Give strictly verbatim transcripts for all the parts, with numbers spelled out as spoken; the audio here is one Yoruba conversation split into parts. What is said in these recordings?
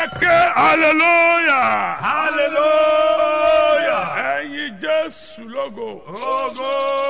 Ẹ̀kẹ́ hallelujah. Hallelujah. Ẹ̀yin Jésù lógo. Ogo.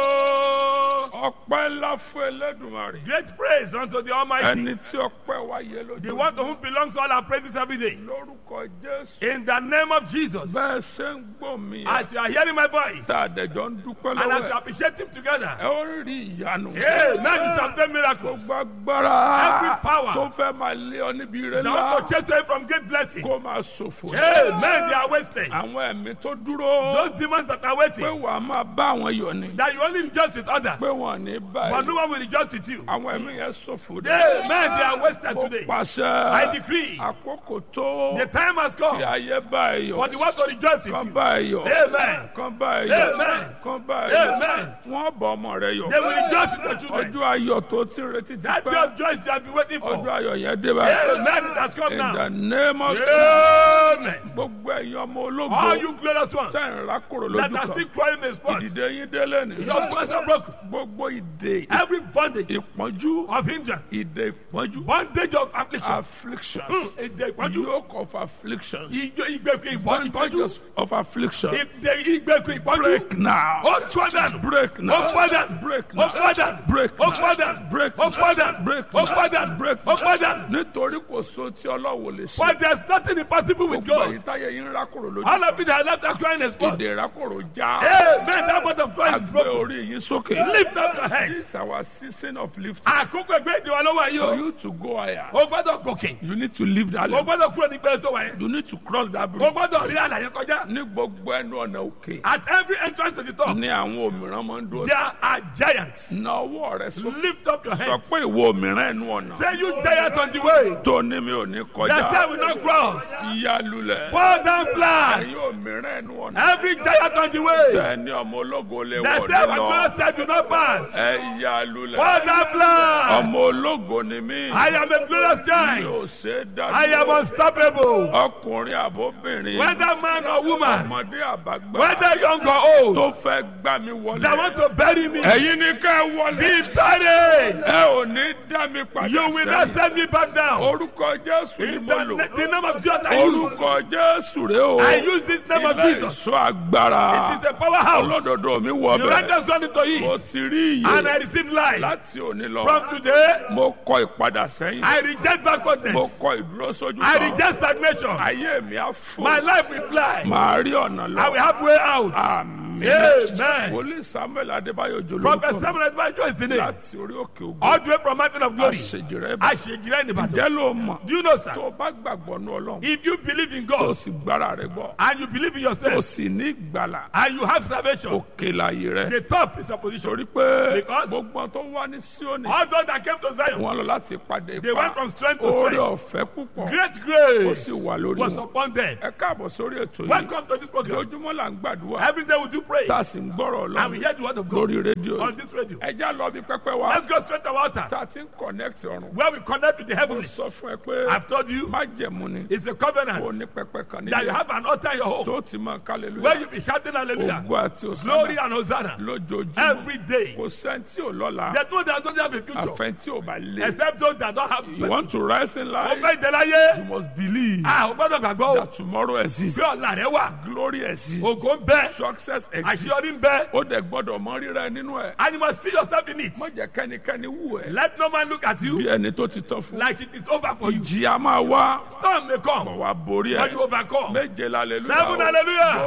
Ọpẹ́ ńlá fún Ẹlẹ́dùmarè. Great praise unto the Almighty. Ẹni tí ọpẹ́ wa yẹ lójú. The one to whom belongs all our praises every day. Lórúkọ Jésù. In the name of Jesus. Bẹ́ẹ̀ ṣe ń gbọ́ mi. As you are hearing my voice. Tá a dẹ̀jọ́ ń dúpẹ́ And as lọ́wọ́ you ẹ̀. appreciate him together. Ẹ ó rí ìyanu. Amen. You shall obtain miracles. Gbàgbára. Every power. Tó fẹ́ máa lé ọ níbi ire That ńlá. want to chase away from great blessing. Kó máa ṣòfò. Amen. They are wasted. Àwọn ẹ̀mí tó dúró. Those demons that are Pé waiting. wàá máa bá àwọn yọ̀ ni. That you only rejoice with others. Pé wọ́n ní But báyìí. no one will rejoice with you. Àwọn ẹ̀mí yẹn ṣòfò dé. Amen. They are wasted Mo today. pàṣẹ. I decree. Àkókò tó. The time has Kí come ayé báyìí for yọ̀. the one to rejoice with Kán you. báyìí yọ̀. Amen. Kán báyìí yọ̀. Amen. Kán báyìí yọ̀. Amen. Wọ́n bọ̀ ọmọ rẹ yọ̀. They will rejoice with your children. Ọjọ́ ayọ̀ tó ti retí ti That day pẹ́. of joy you have been waiting Ọjọ́ for. ayọ̀ yẹn dé báyìí. Amen. It has come In the now. name of Jesus. Amen. Gbogbo ẹ̀yin ọmọ ológo. All you glorious ones Tẹ̀ ń rákòrò that lójú are kan. still crying in the spot. Ìdìde yín délé ni. Your voice are broken. Gbogbo ìdè. Every bondage Ìpọ́njú. of hindrance. Ìdè ìpọ́njú. Bondage of affliction. Afflictions. Ìdè ìpọ́njú. Yoke of afflictions. Ìjọ ìgbèkùn ìpọ́njú. Bondages of affliction. Ìdè ìgbèkùn ìpọ́njú. Break now. Ó fọ́ dànù. Break now. Ó fọ́ dànù. Break Ó now. fọ́ dànù. Break Ó now. fọ́ dànù. Break Ó fọ́ dànù. Break Ó fọ́ dànù. Break Ó fọ́ dànù. Nítorí kò so tí Ọlọ́run ò lè ṣe. But there's nothing impossible with Gbogbo God. ẹ̀yin táyé yín rákòrò lójú All kan. of you that are left are crying in the spot. Ìdè rákòrò já. Amen. That part of Christ is Àgbẹ̀ broken. orí yín sókè. Lift up your heads. This is our season of lifting. Àkókò ẹgbẹ́ ìdíwọ́ lọ́wọ́ yìí For o. you to go higher, O gbọ́dọ̀ gòkè. you need to leave that O level. gbọ́dọ̀ kúrò ní pẹ́ẹ́rẹ́ tó wáyé. You need to cross that O bridge. gbọ́dọ̀ rí àlàyé kọjá. Ní gbogbo ẹnu ọ̀nà òkè. At every entrance to the top, Ní àwọn òmìrán máa ń dúró sí. there are giants. Na ọwọ́ rẹ sókè. Lift up your Sọ head. pé ìwọ òmìrán ẹnu ọ̀nà. Say you giant on the way. Tó ní mi ò ní The kọjá. sky will not cross. Ìyá lulẹ̀. Fall down flat. Ẹ̀yin òmìrán ẹnu ọ̀nà. Every giant on the way. Tẹ̀ ní ọmọ ológo lè The wọ̀ sky will nínú. not step, do not pass. Ẹ̀yà lulẹ̀. Fall down flat. Ọmọ ológo ni mí. I am a glorious Mi giant. ò ṣe é dá I am dúró. unstoppable. Ọkùnrin àbóbìnrin. Whether man or woman, Ọmọdé àbágbà. whether young or old, Tó fẹ́ gbá mi wọlé. that want to bury me, Ẹ̀yin ni ká ẹ wọlé. be buried. Ẹ ò ní dá mi padà You will not sẹ́yìn. send me back down. Orúkọ Jésù ni In mo the, lò. the name of Jesus I use. Orúkọ Jésù rè o. I use this name of Ilé Jesus. ìṣọ́ agbára. It is a powerhouse. Olódodo mi wọ The bẹ̀. righteous run into Mo it. ti rí And I iye receive life. láti òní lọ. From today, Mo kọ ìpadà sẹ́yìn. I reject Mo backwardness. kọ ìdúró sójú I kan. reject stagnation. Ayé mi á fò. My life will fly. Màá rí ọ̀nà I will lọ. have way out. Àmín. Amen. Wòlíì Samuel Adébáyọ̀ Jòló. Prophet Samuel Adébáyọ̀ is the name. Láti orí òkè ògùn. All the way from mountain of glory. Àṣejìrẹ́ bẹ̀. Àṣejìrẹ́ ní Ìbàdàn. Jẹ́ ló mọ̀. Do you know, sir? Tó o bá gbàgbọ́ nú Ọlọ́run. If you believe in Tó o God sì gbára rẹ̀ gbọ́. and you believe in Tó o yourself sì ní ìgbàlà. and you have salvation, Òkè láyé rẹ̀. the top is your position. Torí pé Because- gbogbo àwọn tó wá ní Síónì. All those that came to Zion, Wọ́n lọ láti pàdé they went ipa. from strength to Oore strength. ọ̀fẹ́ púpọ̀. Great Ó grace sì wà lórí was wọn. upon them. Ẹ káàbọ̀ sórí ètò yìí. Welcome to this program. Ojoojúmọ́ là ń gbàdúrà. Every day we do pray Tá a sì ń gbọ́rọ̀ and we Ọlọ́run hear the word of God lórí rédíò on yìí. this radio. Ẹ já lọ bí pẹ́pẹ́ wa. Let's go straight to our altar Tá a ti ń connect ọ̀run. where we connect with the Mo heavens. sọ fún ẹ pé I've told you májẹ̀mú ni. it's a Ó covenant ní pẹpẹ kan that you nílẹ̀. have an altar in your home Tó ti máa where kálẹ̀lúyà. you be shouting hallelujah, Ògo àti glory òsánà and hosanna lójoojúmọ́. every day. Kò sẹ́ni tí ò lọ́la. There's no that don't have a future Àfẹ́ni tí ò bá lé. except those that don't have. You want to rise in life? Ọgbẹ́ ìdẹ́láyé. You must believe Ah, o gbọ́dọ̀ gbàgbọ́ o. that tomorrow exists. Bí ọ̀la rẹ wà, Glory exists. ògo ń bẹ, Success exists. àṣeyọrí ń bẹ, Ó dẹ̀ gbọ́dọ̀ mọ rírà ẹ nínú ẹ̀. and you must see yourself in it. Má jẹ́ kẹ́nikẹ́ni wù ẹ́. Let no man look at Bí you ẹni tó ti tán fún. like it is over for you. Ìjì a máa wá. Storm may come, Bọ̀ wá borí but you ẹ̀. overcome. Méje lálẹ́lúyà. Seven hallelujah.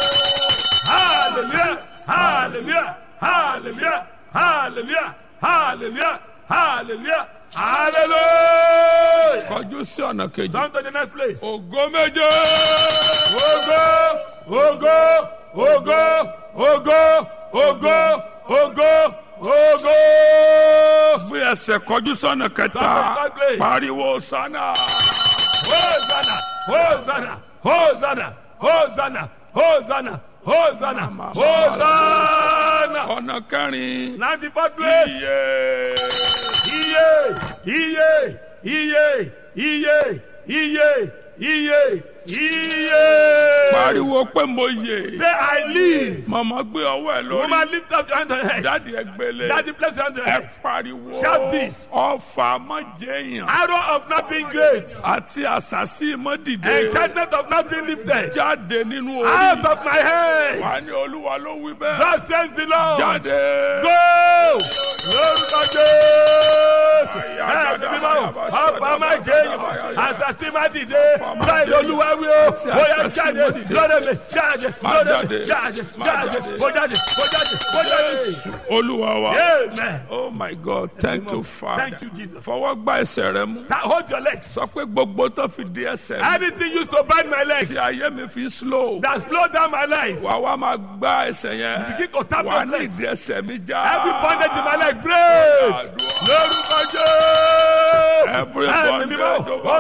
Hallelujah, hallelujah, hallelujah, hallelujah, hallelujah, hallelujah, hallelujah. Kọjú sí ọ̀nà kejì. Come to the next place. Ògo méje. Ogo, ogo, ogo, ogo, ogo, ogo, ogo. Bí ẹsẹ̀ kọjú sọ́nà kẹta. Come to the place. Pariwo sánà. Hosanna, Hosanna, Hosanna, Hosanna, Hosanna, Hosanna, Hosanna. Ọ̀nà kẹrin. Now the fourth place. Iye. Iye, iye, iye, iye, iye, iye, iye. pariwo pé mo yè. Say I live. màmá gbé ọwọ́ ẹ lórí. Woman, lift up your hand on your head. dádì ẹ gbélé. Daddy, place your hand on your ẹ head. pariwo. Shout this. ọfà má jẹyàn. Arrow of not being great. àti àṣàsí má dìde. Enchantment of not being lifted. jáde nínú Out orí. of my head. wà ní olúwa ló wí bẹ́ẹ̀. Thus says the Lord. jáde. Go! Lórúkọ Jésù. Ẹ bímọ, ọ̀pá máa jẹ èèyàn. Àṣàṣì máa dìde. Báyìí olúwa wí o. Bóyá jáde lọ́dọ̀ mi. Jáde lọ́dọ̀ mi. Jáde jáde. Bó jáde bó jáde bó jáde. olúwa wa. Amen. oh my God thank you father. Thank you, Jesus. fọwọ́ gbá ẹsẹ̀ rẹ mú. Now hold your legs. sọ pé gbogbo tó fi di ẹsẹ̀ mi. Anything used to bind my legs tí ayé mi fi slow. that slow down my life. wà wá máa gbá ẹsẹ̀ yẹn. Begin to tap wà those ní legs. ìdí ẹsẹ̀ mi já. Every bondage in my leg break. Lórúkọ Jésù. every Ẹ̀mí bondage mímọ́. over